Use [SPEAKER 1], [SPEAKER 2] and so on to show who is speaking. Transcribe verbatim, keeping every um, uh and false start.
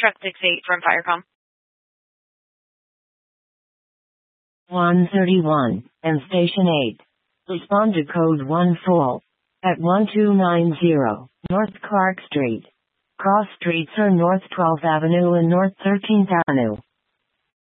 [SPEAKER 1] Truck six eight from Firecom.
[SPEAKER 2] one thirty-one, and Station eight. Respond to code one full. At one two nine zero, North Clark Street. Cross streets are North twelfth Avenue and North thirteenth Avenue.